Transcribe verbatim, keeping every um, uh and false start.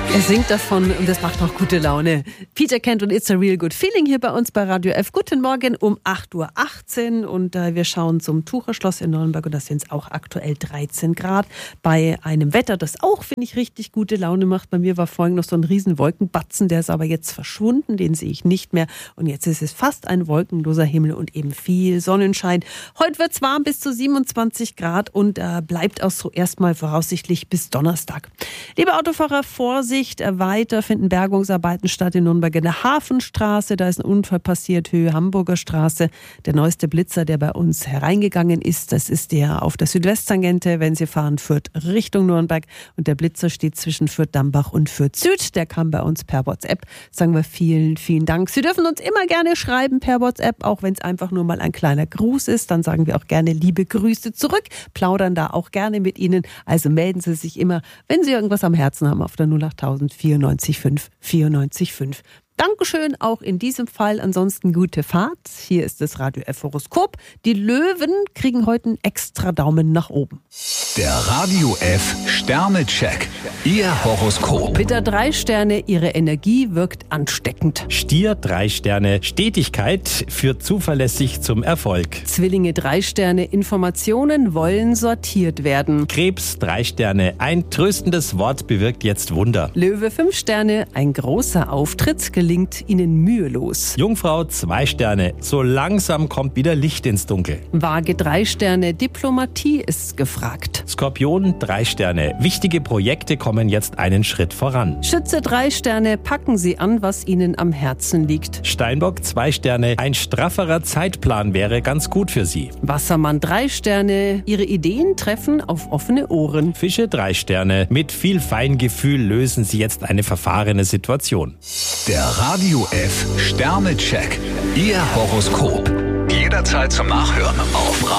Er singt davon und das macht auch gute Laune. Peter Kent und It's a Real Good Feeling hier bei uns bei Radio F. Guten Morgen um acht Uhr achtzehn und äh, wir schauen zum Tucherschloss in Nürnberg und das sind es auch aktuell dreizehn Grad bei einem Wetter, das auch, finde ich, richtig gute Laune macht. Bei mir war vorhin noch so ein riesen Wolkenbatzen, der ist aber jetzt verschwunden, den sehe ich nicht mehr und jetzt ist es fast ein wolkenloser Himmel und eben viel Sonnenschein. Heute wird es warm bis zu siebenundzwanzig Grad und äh, bleibt auch so erstmal voraussichtlich bis Donnerstag. Liebe Autofahrer, Vorsicht! Weiter finden Bergungsarbeiten statt in Nürnberg in der Hafenstraße. Da ist ein Unfall passiert, Höhe Hamburger Straße. Der neueste Blitzer, der bei uns hereingegangen ist, das ist der auf der Südwesttangente, wenn Sie fahren, Fürth Richtung Nürnberg. Und der Blitzer steht zwischen Fürth-Dambach und Fürth-Süd. Der kam bei uns per WhatsApp. Sagen wir vielen, vielen Dank. Sie dürfen uns immer gerne schreiben per WhatsApp, auch wenn es einfach nur mal ein kleiner Gruß ist. Dann sagen wir auch gerne liebe Grüße zurück, plaudern da auch gerne mit Ihnen. Also melden Sie sich immer, wenn Sie irgendwas am Herzen haben, auf der null acht vierundneunzig fünf vierundneunzig fünf. Dankeschön auch in diesem Fall. Ansonsten gute Fahrt. Hier ist das Radio F Horoskop. Die Löwen kriegen heute einen extra Daumen nach oben. Der Radio F Sternecheck. Ihr Horoskop. Widder drei Sterne, Ihre Energie wirkt ansteckend. Stier drei Sterne, Stetigkeit führt zuverlässig zum Erfolg. Zwillinge drei Sterne, Informationen wollen sortiert werden. Krebs drei Sterne, ein tröstendes Wort bewirkt jetzt Wunder. Löwe fünf Sterne, ein großer Auftritt gelingt Ihnen mühelos. Jungfrau zwei Sterne, so langsam kommt wieder Licht ins Dunkel. Waage drei Sterne, Diplomatie ist gefragt. Skorpion drei Sterne, wichtige Projekte kommen jetzt einen Schritt voran. Schütze drei Sterne, packen Sie an, was Ihnen am Herzen liegt. Steinbock zwei Sterne, ein strafferer Zeitplan wäre ganz gut für Sie. Wassermann drei Sterne, Ihre Ideen treffen auf offene Ohren. Fische drei Sterne, mit viel Feingefühl lösen Sie jetzt eine verfahrene Situation. Der Radio F Sternecheck. Ihr Horoskop. Jederzeit zum Nachhören auf